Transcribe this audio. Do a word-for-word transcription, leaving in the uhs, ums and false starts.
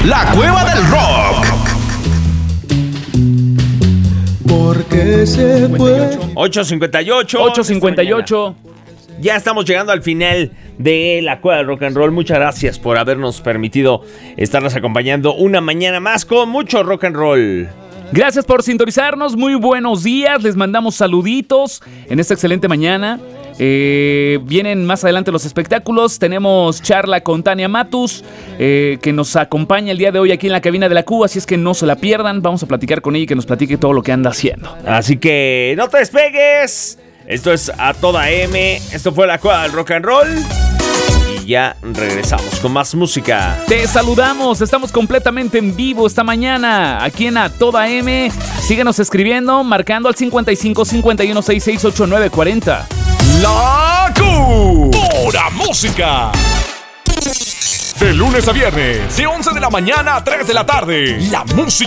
La Cueva del Rock. Porque se fue. ocho cincuenta y ocho. ocho cincuenta y ocho. Ya estamos llegando al final de la Cueva del Rock and Roll. Muchas gracias por habernos permitido estarnos acompañando una mañana más con mucho rock and roll. Gracias por sintonizarnos, muy buenos días, les mandamos saluditos en esta excelente mañana. Eh, vienen más adelante los espectáculos, tenemos charla con Tania Matus, eh, que nos acompaña el día de hoy aquí en la cabina de la Cuba, así es que no se la pierdan, vamos a platicar con ella y que nos platique todo lo que anda haciendo. Así que no te despegues, esto es A Toda M, esto fue la Cueva del Rock and Roll. Y ya regresamos con más música. Te saludamos, estamos completamente en vivo esta mañana aquí en A Toda M. Síguenos escribiendo, marcando al cincuenta y cinco cincuenta y uno sesenta y seis ochenta y nueve cuarenta. La Q. Pura música. De lunes a viernes, de once de la mañana a tres de la tarde. La música